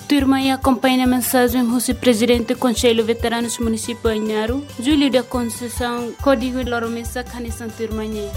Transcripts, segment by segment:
Turma e acompanha a mensagem do presidente do Conselho Veteranos Municipal Ainaro, Júlio da Conceição, Código de Loromesa, Canissan Turmanhê.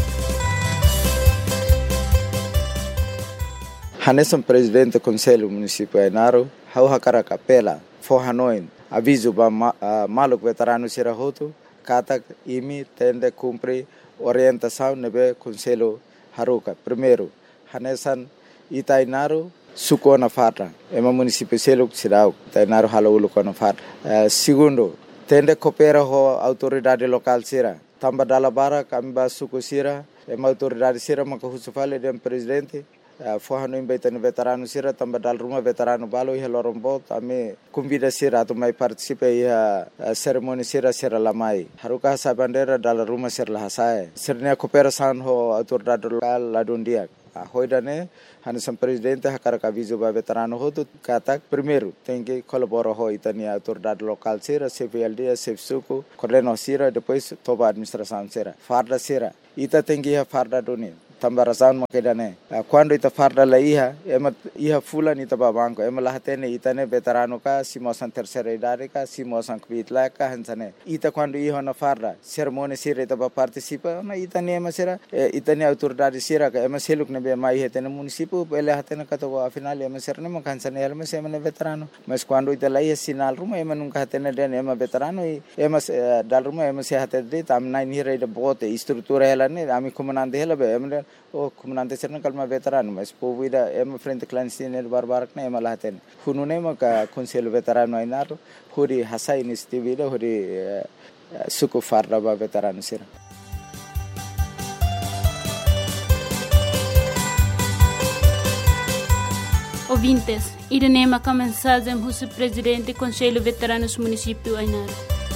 Hanesan presidente do Conselho Municipal Ainaro, Hau Hakara Capela, Forhanoin, aviso para Maluk Veterano Sirahoto, Katak Imi tende cumprir orientação no Conselho Haruka. Primeiro, Hanesan Itainaro, Suko na Fatra, ema município Seluk Sirau, Itainaro Halaulu na Fatra. Segundo, tende coopera com a autoridade local Sira, Tamba Dalabara, Kamba Suko Sira, ema autoridade Sira, Makahusufale, dem presidente, Forhanoin Beitani Veterano Sira, Tamba Dal Ruma Veterano Balo, e Lorombo, também convida Sira, tu mai participa e a cerimônia Sira Sira Lamai. Haruka Sabandera Dal Ruma Sira Lahasai. Sirnia cooperação com a autoridade local Ladundia. Hoidane, Hanesan presidente Hakara aviso para veterano hoto katak primeiro tem que colaborar com a autoridade local Sira, CVLD, CFSUCO, coordeno Sira, depois toda a administração Sira. Farda Sira, ita tem que ir farda doni. Tambarasan makedane. Quando ita farda la ema fula ni taba banco, ema lahatene itane veterano ka, simosan terceira idade ka, simosan kvitla ka hansane. Ita quando na farda, cerimônia Sira taba participa, na itane ema Sira, itane autoridade Sira ka, ema seluk ne be mai hetene município, ele hatene katogo afinal ema Sira ne makansane ema sema ne veterano. Mas quando ita la sinal ruma ema nunca hatene den ema veterano e ema dal ruma ema se hatene tam nai ni re de bote estrutura ela ne ami comandante ela be ema o comandante Sira kalma veterano, mas povo ida ema frente clandestino barbarak ne ema lahatene. Hunune maka Conselho Veterano Ainaro, huri hasai iniciativa huri suku farda ba veterano Sira. Ouvintes, iremos com a mensagem do presidente do Conselho Veteranos Municipal Ainaro.